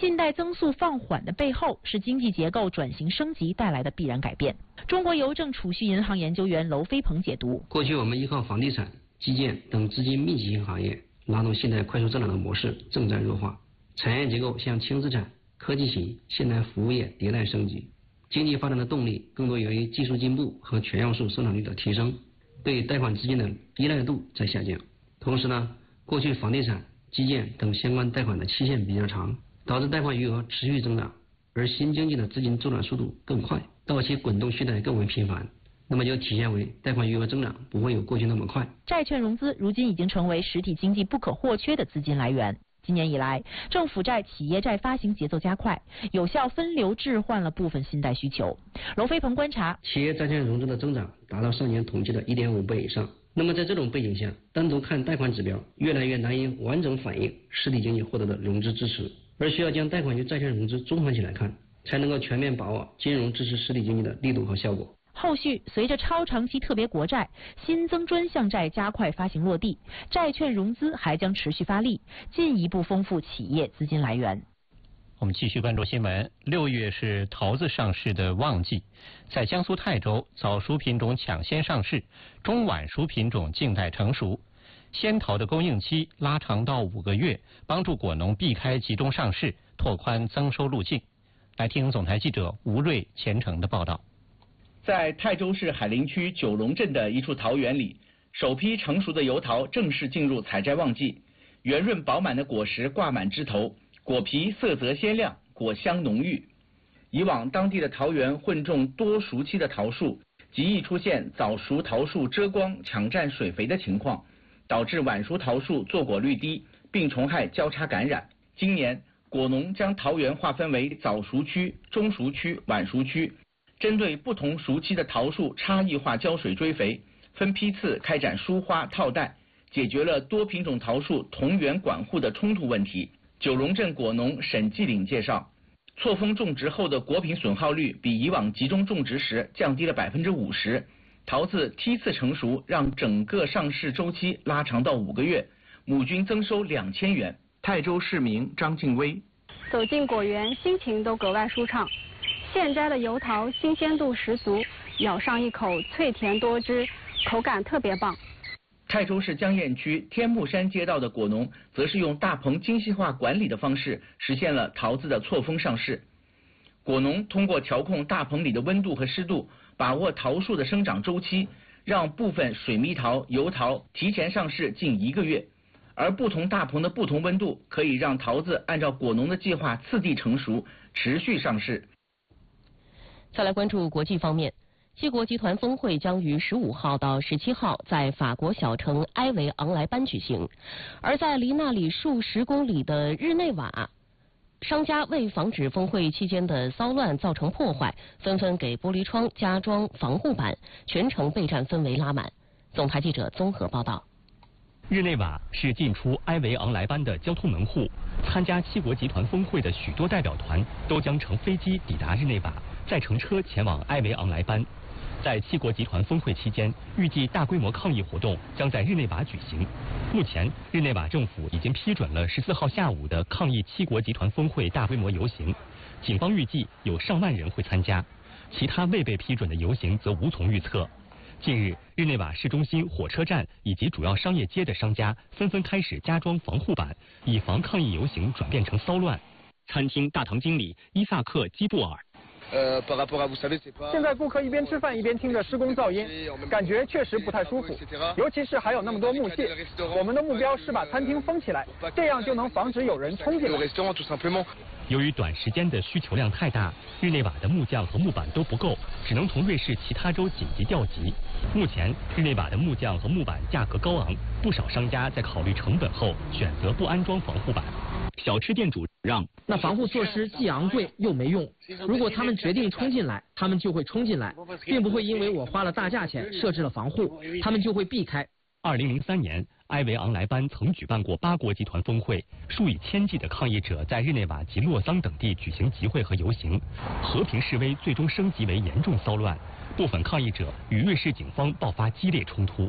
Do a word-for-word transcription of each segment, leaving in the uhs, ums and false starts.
信贷增速放缓的背后是经济结构转型升级带来的必然改变。中国邮政储蓄银行研究员娄飞鹏解读： 过去我们依靠房地产、基建等资金密集型行业拉动信贷快速增长的模式正在弱化，产业结构向轻资产、科技型现代服务业迭代升级，经济发展的动力更多由于技术进步和全要素生产率的提升，对贷款资金的依赖度在下降。同时呢，过去房地产、基建等相关贷款的期限比较长，导致贷款余额持续增长，而新经济的资金周转速度更快，到期滚动续贷更为频繁，那么就体现为贷款余额增长不会有过去那么快。 债券融资如今已经成为实体经济不可或缺的资金来源。今年以来，政府债、企业债发行节奏加快，有效分流置换了部分信贷需求。娄飞鹏观察， 企业债券融资的增长达到上年同期的 一点五 倍以上。那么在这种背景下，单独看贷款指标越来越难以完整反映实体经济获得的融资支持，而需要将贷款与债券融资综合起来看，才能够全面把握金融支持实体经济的力度和效果。 后续随着超长期特别国债、新增专项债加快发行落地，债券融资还将持续发力，进一步丰富企业资金来源。 我们继续关注新闻。六月是桃子上市的旺季，在江苏泰州，早熟品种抢先上市，中晚熟品种静待成熟。鲜桃的供应期拉长到五个月，帮助果农避开集中上市，拓宽增收路径。来听总台记者吴瑞、虔诚的报道。 在泰州市海陵区九龙镇的一处桃园里，首批成熟的油桃正式进入采摘旺季，圆润饱满的果实挂满枝头，果皮色泽鲜亮，果香浓郁。以往当地的桃园混种多熟期的桃树，极易出现早熟桃树遮光抢占水肥的情况，导致晚熟桃树坐果率低，病虫害交叉感染。今年果农将桃园划分为早熟区、中熟区、晚熟区，针对不同熟期的桃树差异化浇水追肥，分批次开展疏花套袋，解决了多品种桃树同源管护的冲突问题。九龙镇果农沈继岭介绍，错峰种植后的果品损耗率比以往集中种植时降低了百分之五十，桃子梯次成熟，让整个上市周期拉长到五个月，亩均增收两千元。泰州市民张静薇， 走进果园，心情都格外舒畅。现摘的油桃新鲜度十足，咬上一口脆甜多汁，口感特别棒。 泰州市江堰区天目山街道的果农则是用大棚精细化管理的方式，实现了桃子的错峰上市。果农通过调控大棚里的温度和湿度，把握桃树的生长周期，让部分水蜜桃、油桃提前上市近一个月。而不同大棚的不同温度，可以让桃子按照果农的计划次第成熟，持续上市。 再来关注国际方面，七国集团峰会将于十五号到十七号在法国小城埃维昂莱班举行，而在离那里数十公里的日内瓦，商家为防止峰会期间的骚乱造成破坏，纷纷给玻璃窗加装防护板，全程备战氛围拉满。总台记者综合报道。 日内瓦是进出埃维昂莱班的交通门户，参加七国集团峰会的许多代表团都将乘飞机抵达日内瓦，再乘车前往埃维昂莱班。在七国集团峰会期间，预计大规模抗议活动将在日内瓦举行。目前，日内瓦政府已经批准了十四号下午的抗议七国集团峰会大规模游行，警方预计有上万人会参加，其他未被批准的游行则无从预测。近日，日内瓦市中心火车站以及主要商业街的商家纷纷开始加装防护板，以防抗议游行转变成骚乱。餐厅大堂经理伊萨克·基布尔。 现在顾客一边吃饭一边听着施工噪音，感觉确实不太舒服，尤其是还有那么多木屑。我们的目标是把餐厅封起来，这样就能防止有人冲进来。 由于短时间的需求量太大，日内瓦的木匠和木板都不够，只能从瑞士其他州紧急调集。目前，日内瓦的木匠和木板价格高昂，不少商家在考虑成本后选择不安装防护板。小吃店主让， 那防护措施既昂贵又没用。如果他们决定冲进来，他们就会冲进来，并不会因为我花了大价钱设置了防护，他们就会避开。 二零零三年，埃维昂莱班曾举办过八国集团峰会，数以千计的抗议者在日内瓦及洛桑等地举行集会和游行，和平示威最终升级为严重骚乱，部分抗议者与瑞士警方爆发激烈冲突。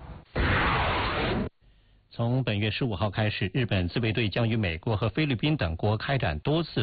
从本月十五号开始，日本自卫队将与美国和菲律宾等国开展多次